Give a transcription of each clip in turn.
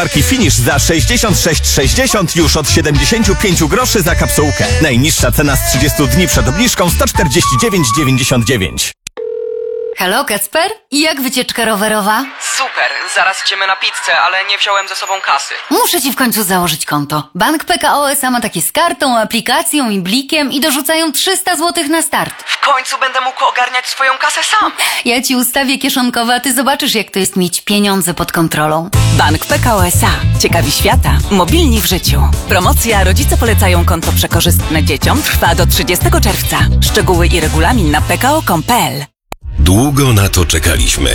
Marki Finish za 66,60 już od 75 groszy za kapsułkę. Najniższa cena z 30 dni przed obniżką 149,99. Halo, Kacper? I jak wycieczka rowerowa? Super, zaraz idziemy na pizzę, ale nie wziąłem ze sobą kasy. Muszę ci w końcu założyć konto. Bank PKO SA ma takie z kartą, aplikacją i blikiem i dorzucają 300 zł na start. W końcu będę mógł ogarniać swoją kasę sam. Ja ci ustawię kieszonkowe, a ty zobaczysz, jak to jest mieć pieniądze pod kontrolą. Bank PKO SA. Ciekawi świata. Mobilni w życiu. Promocja Rodzice polecają konto przekorzystne dzieciom trwa do 30 czerwca. Szczegóły i regulamin na pko.com.pl. Długo na to czekaliśmy.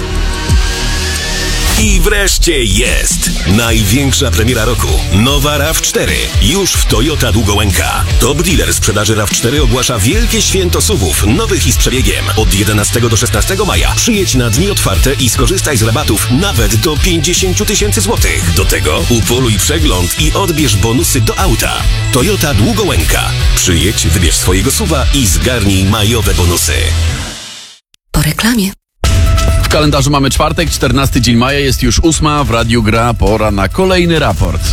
I wreszcie jest! Największa premiera roku. Nowa RAV4. Już w Toyota Długołęka. Top dealer sprzedaży RAV4 ogłasza wielkie święto SUV-ów, nowych i z przebiegiem. Od 11 do 16 maja przyjedź na dni otwarte i skorzystaj z rabatów nawet do 50 000 złotych. Do tego upoluj przegląd i odbierz bonusy do auta. Toyota Długołęka. Przyjedź, wybierz swojego SUV-a i zgarnij majowe bonusy. Po reklamie. W kalendarzu mamy czwartek, 14 dzień maja, jest już 8, w radiu gra, pora na kolejny raport.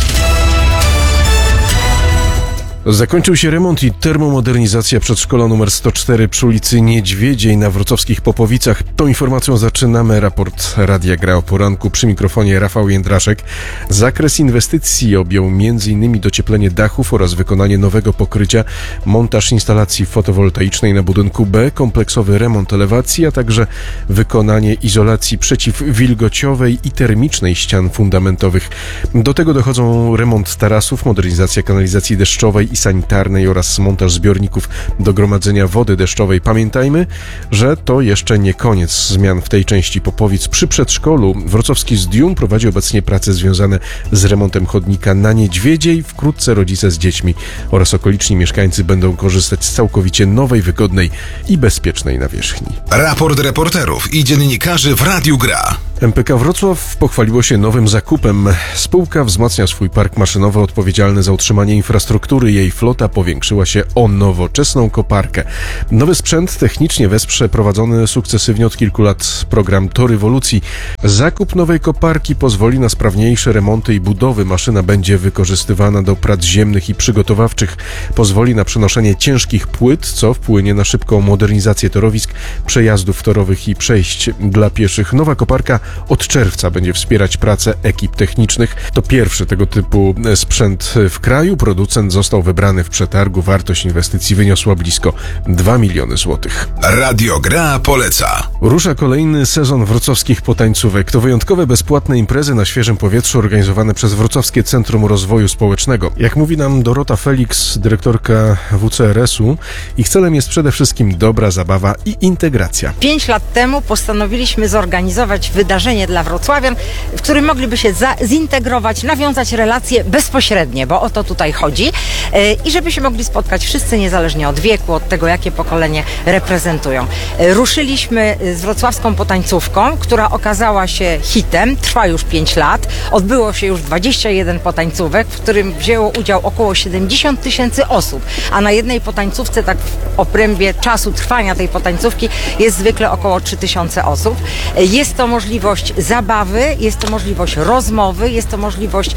Zakończył się remont i termomodernizacja przedszkola nr 104 przy ulicy Niedźwiedziej na wrocławskich Popowicach. Tą informacją zaczynamy raport Radia Gra o poranku. Przy mikrofonie Rafał Jędraszek. Zakres inwestycji objął m.in. docieplenie dachów oraz wykonanie nowego pokrycia, montaż instalacji fotowoltaicznej na budynku B, kompleksowy remont elewacji, a także wykonanie izolacji przeciwwilgociowej i termicznej ścian fundamentowych. Do tego dochodzą remont tarasów, modernizacja kanalizacji deszczowej i sanitarnej oraz montaż zbiorników do gromadzenia wody deszczowej. Pamiętajmy, że to jeszcze nie koniec zmian w tej części Popowic. Przy przedszkolu wrocławski Zdium prowadzi obecnie prace związane z remontem chodnika na Niedźwiedziej. Wkrótce rodzice z dziećmi oraz okoliczni mieszkańcy będą korzystać z całkowicie nowej, wygodnej i bezpiecznej nawierzchni. Raport reporterów i dziennikarzy w Radiu Gra. MPK Wrocław pochwaliło się nowym zakupem. Spółka wzmacnia swój park maszynowy odpowiedzialny za utrzymanie infrastruktury. Jej flota powiększyła się o nowoczesną koparkę. Nowy sprzęt technicznie wesprze prowadzony sukcesywnie od kilku lat program To Rewolucji. Zakup nowej koparki pozwoli na sprawniejsze remonty i budowy. Maszyna będzie wykorzystywana do prac ziemnych i przygotowawczych. Pozwoli na przenoszenie ciężkich płyt, co wpłynie na szybką modernizację torowisk, przejazdów torowych i przejść dla pieszych. Nowa koparka od czerwca będzie wspierać pracę ekip technicznych. To pierwszy tego typu sprzęt w kraju. Producent został wybrany w przetargu. Wartość inwestycji wyniosła blisko 2 miliony złotych. Radio Gra poleca. Rusza kolejny sezon wrocławskich potańcówek. To wyjątkowe, bezpłatne imprezy na świeżym powietrzu organizowane przez Wrocławskie Centrum Rozwoju Społecznego. Jak mówi nam Dorota Felix, dyrektorka WCRS-u, ich celem jest przede wszystkim dobra zabawa i integracja. 5 lat temu postanowiliśmy zorganizować wydarzenie dla wrocławian, w którym mogliby się zintegrować, nawiązać relacje bezpośrednie, bo o to tutaj chodzi. I żeby się mogli spotkać wszyscy, niezależnie od wieku, od tego, jakie pokolenie reprezentują. Ruszyliśmy z wrocławską potańcówką, która okazała się hitem, trwa już 5 lat. Odbyło się już 21 potańcówek, w którym wzięło udział około 70 000 osób, a na jednej potańcówce, tak w obrębie czasu trwania tej potańcówki, jest zwykle około 3000 osób. Jest to możliwość zabawy, jest to możliwość rozmowy, jest to możliwość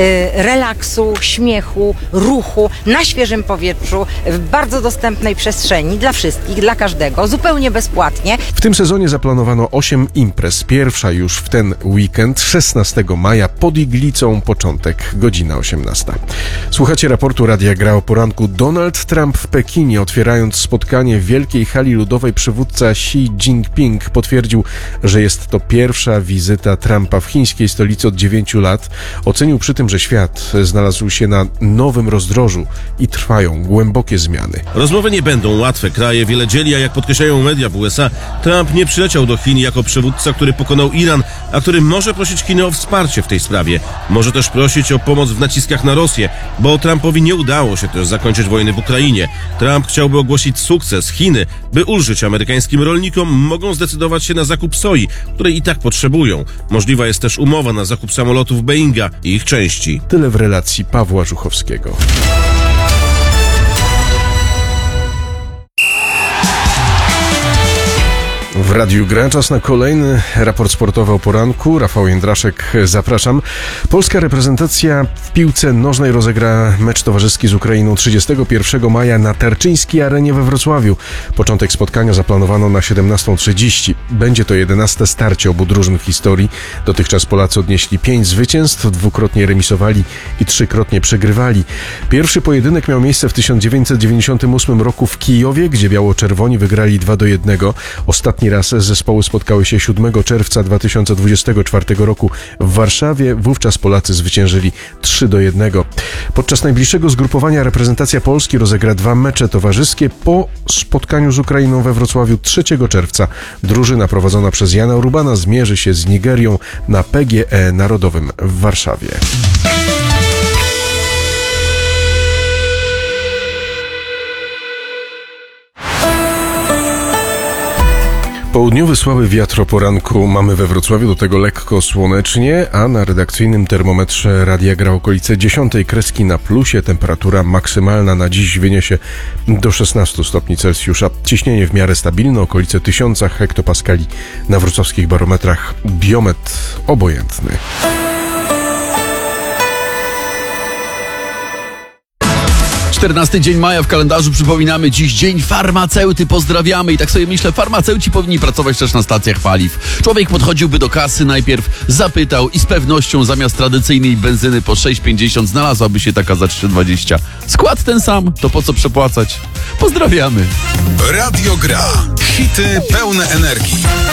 relaksu, śmiechu, ruchu na świeżym powietrzu, w bardzo dostępnej przestrzeni dla wszystkich, dla każdego, zupełnie bezpłatnie. W tym sezonie zaplanowano 8 imprez. Pierwsza już w ten weekend, 16 maja, pod Iglicą, początek, godzina 18. Słuchacie raportu Radia Gra o poranku. Donald Trump w Pekinie, otwierając spotkanie w Wielkiej Hali Ludowej, przywódca Xi Jinping potwierdził, że jest to pierwsza wizyta Trumpa w chińskiej stolicy od 9 lat. Ocenił przy tym, że świat znalazł się na nowym rozdrożu i trwają głębokie zmiany. Rozmowy nie będą łatwe. Kraje wiele dzieli, a jak podkreślają media w USA, Trump nie przyleciał do Chin jako przywódca, który pokonał Iran, a który może prosić Chiny o wsparcie w tej sprawie. Może też prosić o pomoc w naciskach na Rosję, bo Trumpowi nie udało się też zakończyć wojny w Ukrainie. Trump chciałby ogłosić sukces. Chiny, by ulżyć amerykańskim rolnikom, mogą zdecydować się na zakup soi, której i tak potrzebują. Możliwa jest też umowa na zakup samolotów Boeinga i ich części. Tyle w relacji Pawła Żuchowskiego. W Radiu Gra czas na kolejny raport sportowy o poranku. Rafał Jędraszek, zapraszam. Polska reprezentacja w piłce nożnej rozegra mecz towarzyski z Ukrainą 31 maja na Tarczyńskiej Arenie we Wrocławiu. Początek spotkania zaplanowano na 17:30. Będzie to 11. starcie obu drużyn w historii. Dotychczas Polacy odnieśli 5 zwycięstw, dwukrotnie remisowali i 3-krotnie przegrywali. Pierwszy pojedynek miał miejsce w 1998 roku w Kijowie, gdzie biało-czerwoni wygrali 2-1. Ostatni raz zespoły spotkały się 7 czerwca 2024 roku w Warszawie. Wówczas Polacy zwyciężyli 3-1. Podczas najbliższego zgrupowania reprezentacja Polski rozegra 2 mecze towarzyskie. Po spotkaniu z Ukrainą we Wrocławiu 3 czerwca drużyna prowadzona przez Jana Urubana zmierzy się z Nigerią na PGE Narodowym w Warszawie. Południowy słaby wiatr o poranku mamy we Wrocławiu, do tego lekko słonecznie, a na redakcyjnym termometrze Radia Gra okolice 10 kreski na plusie. Temperatura maksymalna na dziś wyniesie do 16 stopni Celsjusza. Ciśnienie w miarę stabilne, okolice 1000 hektopaskali. Na wrocławskich barometrach biometr obojętny. 14 dzień maja w kalendarzu, przypominamy, dziś dzień farmaceuty, pozdrawiamy. I tak sobie myślę, farmaceuci powinni pracować też na stacjach paliw. Człowiek podchodziłby do kasy najpierw, zapytał i z pewnością zamiast tradycyjnej benzyny po 6,50 znalazłaby się taka za 3,20. Skład ten sam, to po co przepłacać? Pozdrawiamy. Radio Gra. Hity pełne energii.